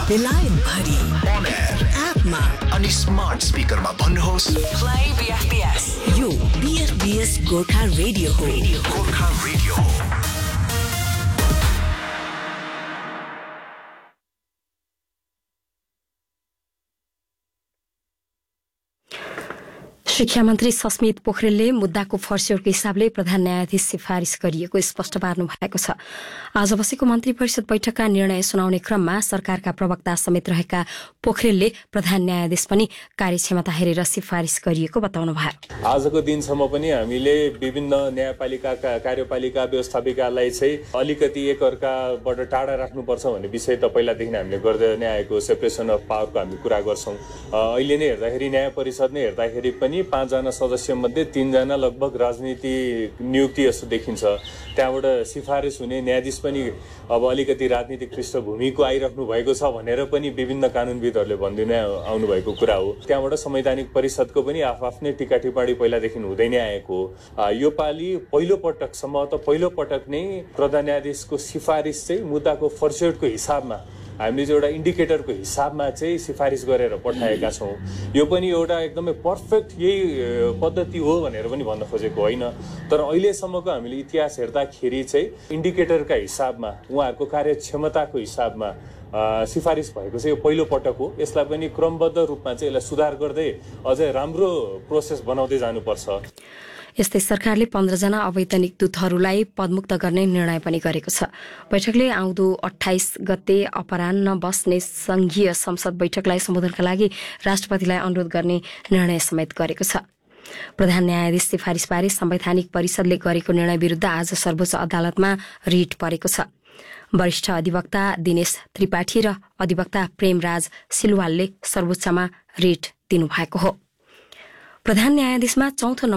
बेलायत भरि on air एपमा अनि स्मार्ट स्पिकरमा भन्नुहोस् प्ले बीएफबीएस यो बीएफबीएस गोर्खा रेडियो हो गोर्खा रेडियो हो। शिक्षा मन्त्री सस्मित पोखरेलले मुद्दाको फर्स्योरको हिसाबले प्रधान न्यायाधीश सिफारिस गरिएको स्पष्ट पार्नु भएको छ। आज बसेको मन्त्री परिषद बैठकका निर्णय सुनाउने क्रममा सरकारका प्रवक्ता समेत रहेका पोखरेलले प्रधान न्यायाधीश पनि कार्यक्षमता हेरेर सिफारिस गरिएको बताउनु भयो। आजको दिनसम्म पनि हामीले विभिन्न न्यायपालिकाका कार्यपालिका व्यवस्थापिकालाई चाहिँ अलिकति एकअर्काबाट टाढा राख्नुपर्छ भन्ने विषय त पहिलादेखि हामीले गर्दै नै आएको सेपरेसन अफ पावरको हामी कुरा गर्छौँ। अहिले नै हेर्दाखेरि न्याय परिषद नै हेर्दाखेरि पनि 5 जना सदस्य मध्ये 3 जना लगभग राजनीति नियुक्ति जस्तो देखिन्छ। त्यहाँबाट सिफारिस हुने न्यायाधीश पनि अब अलिकति राजनीतिक पृष्ठभूमिको आइराख्नु भएको छ भनेर पनि विभिन्न कानुनविदहरूले भन्दिनै आउनु भएको कुरा हो। त्यहाँबाट संवैधानिक परिषदको पनि आफ्नै टीका टिप्पणी पहिलादेखि हुँदै नै आएको हो। यो पालि पहिलो पटक नै प्रधान न्यायाधीशको सिफारिस चाहिँ मुद्दाको फर्स्योरको हिसाबमा हामीले चाहिँ एउटा इन्डिकेटरको हिसाबमा चाहिँ सिफारिस गरेर पठाएका छौँ। यो पनि एउटा एकदमै पर्फेक्ट यही पद्धति हो भनेर पनि भन्न खोजेको होइन, तर अहिलेसम्मको हामीले इतिहास हेर्दाखेरि चाहिँ इन्डिकेटरका हिसाबमा उहाँहरूको कार्यक्षमताको हिसाबमा सिफारिस भएको चाहिँ यो पहिलो पटक हो। यसलाई पनि क्रमबद्ध रूपमा चाहिँ यसलाई सुधार गर्दै अझै राम्रो प्रोसेस बनाउँदै जानुपर्छ। यस्तै सरकारले 15 जना अवैतनिक दूतहरूलाई पदमुक्त गर्ने निर्णय पनि गरेको छ। बैठकले आउँदो 28 गते अपराह्न बस्ने संघीय संसद बैठकलाई सम्बोधनका लागि राष्ट्रपतिलाई अनुरोध गर्ने निर्णय समेत गरेको छ। प्रधान न्यायाधीश सिफारिसबारे संवैधानिक परिषदले गरेको निर्णय विरुद्ध आज सर्वोच्च अदालतमा रिट परेको छ। वरिष्ठ अधिवक्ता दिनेश त्रिपाठी र अधिवक्ता प्रेमराज सिलवालले सर्वोच्चमा रिट दिनुभएको हो। प्रधान न्यायाधीशमा चौथो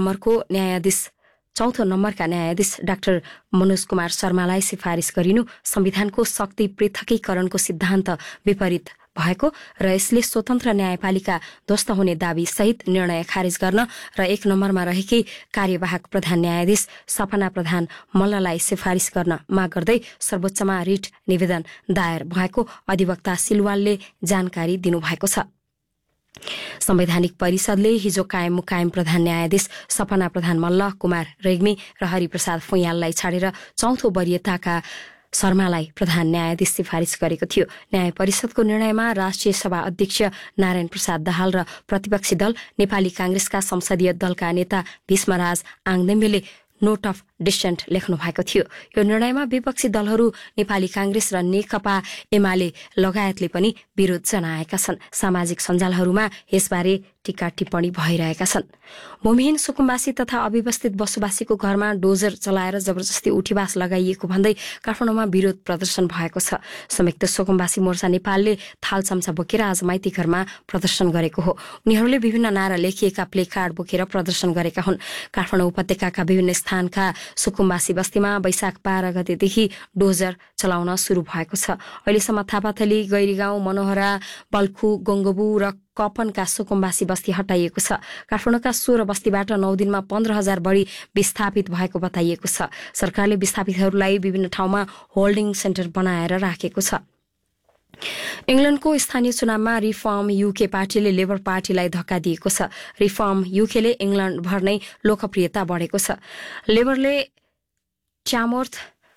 नम्बरका न्यायाधीश डाक्टर मनोज कुमार शर्मालाई सिफारिस गरिनु संविधानको शक्ति पृथकीकरणको सिद्धान्त विपरीत भएको र यसले स्वतन्त्र न्यायपालिका ध्वस्त हुने दावी सहित निर्णय खारेज गर्न र 1 नम्बरमा रहेकै कार्यवाहक प्रधान न्यायाधीश सपना प्रधान मल्ललाई सिफारिस गर्न माग गर्दै सर्वोच्चमा रिट निवेदन दायर भएको अधिवक्ता सिलवालले जानकारी दिनुभएको छ। संवैधानिक परिषदले हिजो कायम मुकायम प्रधान न्यायाधीश सपना प्रधान मल्ल, कुमार रेग्मी र हरिप्रसाद फुयाललाई छाडेर चौथो वरियताका शर्मालाई प्रधान न्यायाधीश सिफारिस गरेको थियो। न्याय परिषदको निर्णयमा राष्ट्रिय सभा अध्यक्ष नारायण प्रसाद दाहाल र प्रतिपक्षी दल नेपाली कांग्रेसका संसदीय दलका नेता भीष्मराज आङदेम्बेले नोट अफ डिसेन्ट लेख्नु भएको थियो। यो निर्णयमा विपक्षी दलहरू नेपाली कांग्रेस र नेकपा एमाले लगायतले पनि विरोध जनाएका छन्। सामाजिक सञ्जालहरूमा यसबारे टीका टिप्पणी भइरहेका छन्। भूमिहीन सुकुम्बासी तथा अव्यवस्थित बसोबासीको घरमा डोजर चलाएर जबरजस्ती उठीवास लगाइएको भन्दै काठमाडौँमा विरोध प्रदर्शन भएको छ। संयुक्त सुकुम्बासी मोर्चा नेपालले थाल चम्चा बोकेर आज माइती घरमा प्रदर्शन गरेको हो। उनीहरूले विभिन्न नारा लेखिएका प्ले कार्ड बोकेर प्रदर्शन गरेका हुन्। काठमाडौँ उपत्यकाका विभिन्न स्थानका सुकुम्बासी बस्तीमा वैशाख 12 गतेदेखि डोजर चलाउन शुरू भएको छ। अहिलेसम्म थापाथली, गैरीगाउँ, मनोहरा, बल्खु, गोङ्गबु र कपनका सुकुम्बासी बस्ती हटाइएको छ। काठमाडौँका 16 बस्तीबाट 9 दिनमा 15,000 बढी विस्थापित भएको बताइएको छ। सरकारले विस्थापितहरूलाई विभिन्न ठाउँमा होल्डिङ सेन्टर बनाएर राखेको छ। इंग्ल्याण्डको स्थानीय चुनावमा रिफर्म यूके पार्टीले लेबर पार्टीलाई धक्का दिएको छ। रिफर्म यूकेले इंग्ल्याण्डभर नै लोकप्रियता बढेको छ। लेबरले च्यामवर्थ,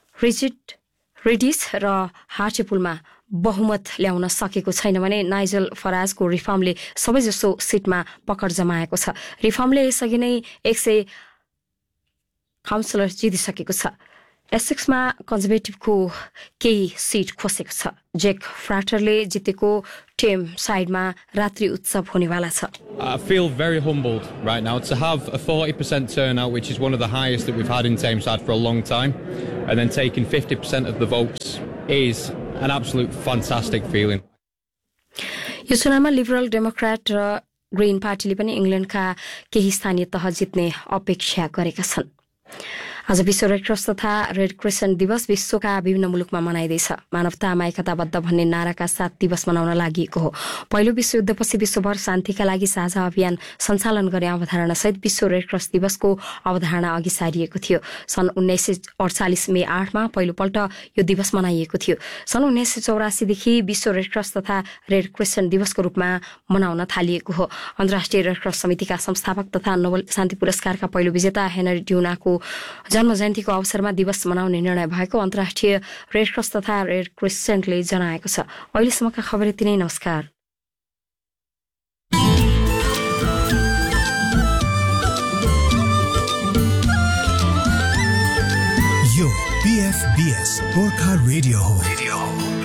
रिडिस र हार्टलेपुलमा बहुमत ल्याउन सकेको छैन भने नाइजल फराजको रिफर्मले सबैजसो सीटमा पकड जमाएको छ। रिफर्मले यसअघि नै 100 काउन्सिलर जितिसकेको छ। एसेक्समा कन्जर्भेटिभको केही सीट खोसेको छ। जेक फ्राटरले जितेको टेम साइडमा रात्रि उत्सव हुनेवाला छ। I feel very humbled right now to have a 40% turnout, which is one of the highest that we've had in Tameside for a long time, and then taking 50% of the votes is an absolute fantastic feeling. यो चुनावमा liberal Democrat र green पार्टीले पनि इंग्ल्याण्डका केही स्थानीय तह जित्ने अपेक्षा गरेका छन्। आज विश्व रेड क्रस तथा रेड क्रिसेन्ट दिवस विश्वका विभिन्न मुलुकमा मनाइँदैछ। मानवतामा एकताबद्ध भन्ने नाराका साथ दिवस मनाउन लागि हो। पहिलो विश्वयुद्धपछि विश्वभर शान्तिका लागि साझा अभियान सञ्चालन गर्ने अवधारणासहित विश्व रेड क्रस दिवसको अवधारणा अघि सारिएको थियो। सन् 1948 मे 8 मा पहिलोपल्ट यो दिवस मनाइएको थियो। सन् 1984 देखि विश्व रेड क्रस तथा रेड क्रिसेन्ट दिवसको रूपमा मनाउन थालिएको हो। अन्तर्राष्ट्रिय रेड क्रस समितिका संस्थापक तथा नोबेल शान्ति पुरस्कारका पहिलो विजेता हेनरी ड्युनाको जन्म जयन्तीको अवसरमा दिवस मनाउने निर्णय भएको अन्तर्राष्ट्रिय रेड क्रस तथा रेड क्रिसेन्टले जनाएको छ। अहिलेसम्मका खबर यति नै। नमस्कार। यो PFBS गोर्खा रेडियो हो।